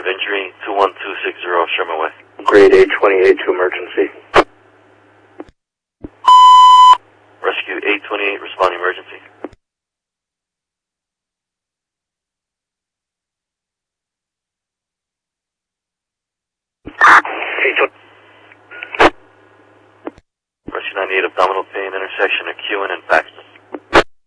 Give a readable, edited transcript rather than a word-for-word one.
injury, 21260 Sherman Way. Grade 828 to emergency. Rescue 828, responding emergency. Rescue 98, abdominal pain, intersection, acute and Paxton.